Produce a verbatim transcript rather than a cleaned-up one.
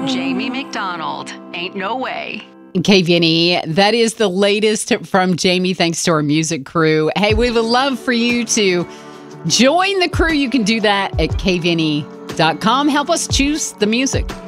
Jamie McDonald. Ain't no way. K V N E, that is the latest from Jamie, thanks to our music crew. Hey, we would love for you to join the crew. You can do that at K V N E dot com. Help us choose the music.